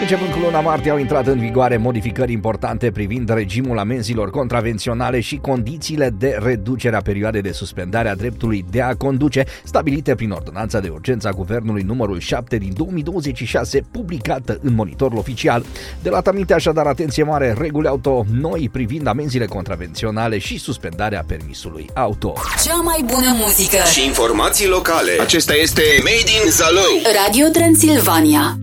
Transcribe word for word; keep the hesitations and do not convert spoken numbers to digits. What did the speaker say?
Începând cu luna martie au intrat în vigoare modificări importante privind regimul amenzilor contravenționale și condițiile de reducere a perioadei de suspendare a dreptului de a conduce, stabilite prin ordonanța de urgență a Guvernului numărul șapte din două mii douăzeci și șase, publicată în Monitorul Oficial. De la aminte așadar, atenție mare, reguli auto noi privind amenzile contravenționale și suspendarea permisului auto. Cea mai bună muzică și informații locale. Acesta este Made in Zalău. Radio Transilvania.